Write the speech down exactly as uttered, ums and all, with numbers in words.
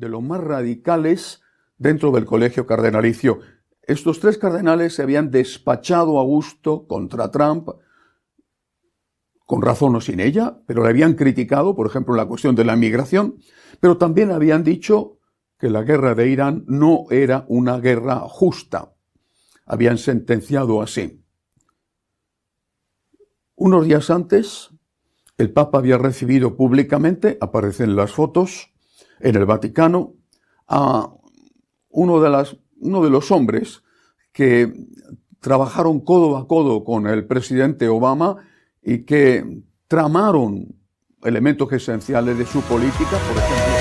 de los más radicales dentro del colegio cardenalicio. Estos tres cardenales se habían despachado a gusto contra Trump, con razón o sin ella, pero le habían criticado, por ejemplo, la cuestión de la inmigración, pero también habían dicho que la guerra de Irán no era una guerra justa. Habían sentenciado así. Unos días antes, el Papa había recibido públicamente, aparecen las fotos, en el Vaticano, a uno de, las, uno de los hombres que trabajaron codo a codo con el presidente Obama y que tramaron elementos esenciales de su política, por ejemplo,